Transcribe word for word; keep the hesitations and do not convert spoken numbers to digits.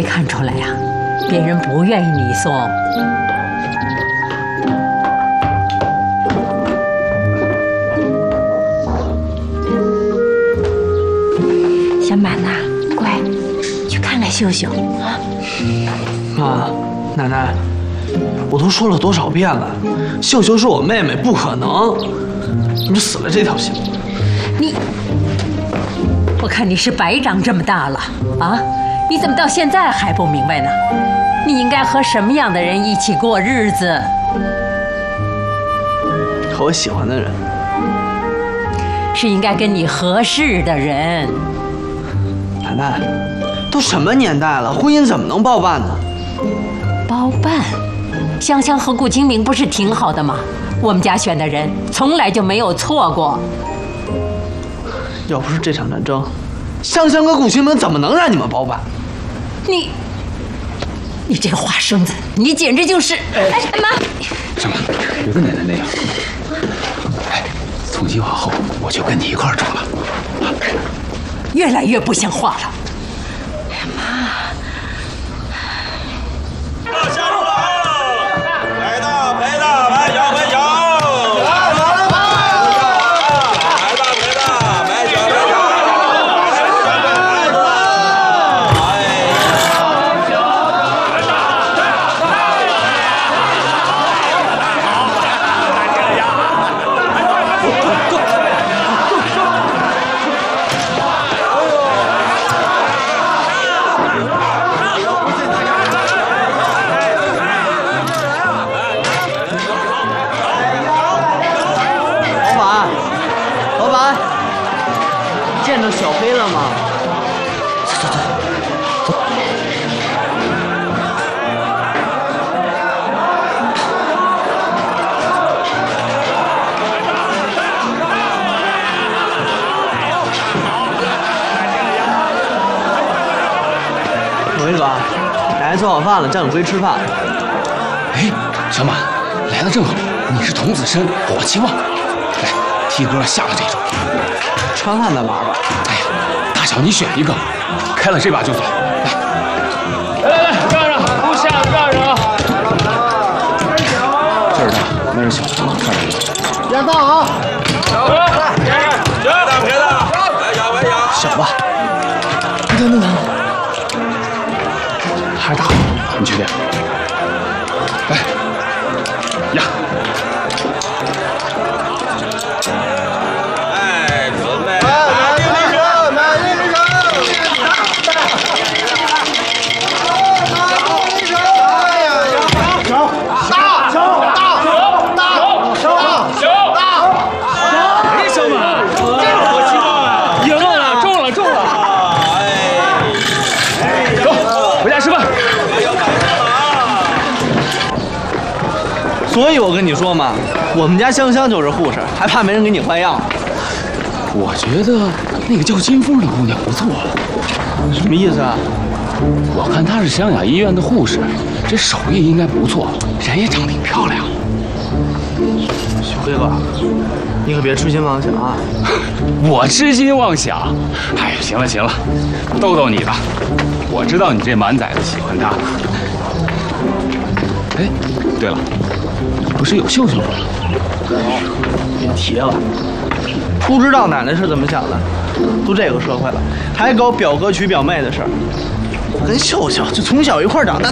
没看出来呀、啊？别人不愿意你送。 小满呐，乖，去看看秀秀啊。 妈，奶奶，我都说了多少遍了，秀秀是我妹妹，不可能。你就死了这条心。 你，我看你是白长这么大了啊！你怎么到现在还不明白呢？你应该和什么样的人一起过日子？ 和我喜欢的人。 是应该跟你合适的人。 奶奶，都什么年代了，婚姻怎么能包办呢？ 包办？香香和顾清明不是挺好的吗？我们家选的人从来就没有错过。 要不是这场战争，香香和顾清明怎么能让你们包办？ 你，你这个花生子，你简直就是……哎，妈， 小满，别跟奶奶那样。哎，从今往后我就跟你一块儿住了。啊， 越来越不像话了。 哎呀，妈。 见着小黑了吗？走走走走。伟哥，奶奶做好饭了，叫你回去吃饭。 哎，小满，来的正好，你是童子身，火气旺。来，T哥下了这种。 穿汉的玩吧。 哎呀，大小你选一个，开了这把就走。来，来来来，让让，不下了，让让啊！这儿大，那是小，看着你。 压到啊！ 小何，行，大陪的，来小陪小。 小吧。你看那个， 还是大，你确定？来，压。 所以我跟你说嘛，我们家香香就是护士，还怕没人给你换药？ 我觉得那个叫金凤的姑娘不错。 什么意思啊？ 我看她是湘雅医院的护士，这手艺应该不错，人也长得挺漂亮。 小辉哥，你可别痴心妄想啊！ 我痴心妄想？哎呀，行了行了，逗逗你吧。我知道你这满崽子喜欢她。哎，对了。 不是有秀秀吗？ 别提了，不知道奶奶是怎么想的。都这个社会了，还搞表哥娶表妹的事儿。我跟秀秀就从小一块长大。